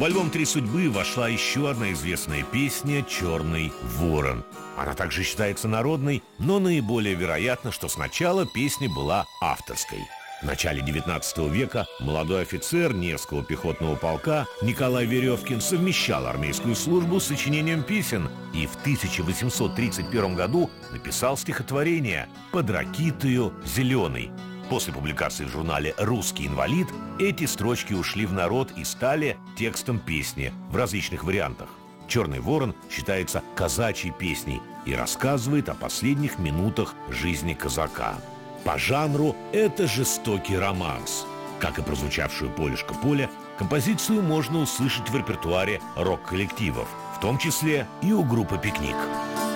В альбом «Три судьбы» вошла еще одна известная песня «Черный ворон». Она также считается народной, но наиболее вероятно, что сначала песня была авторской. В начале XIX века молодой офицер Невского пехотного полка Николай Веревкин совмещал армейскую службу с сочинением песен и в 1831 году написал стихотворение «Под ракитою зеленой». После публикации в журнале «Русский инвалид» эти строчки ушли в народ и стали текстом песни в различных вариантах. «Черный ворон» считается казачьей песней и рассказывает о последних минутах жизни казака. По жанру это жестокий романс. Как и прозвучавшую «Полюшка поле», композицию можно услышать в репертуаре рок-коллективов, в том числе и у группы «Пикник».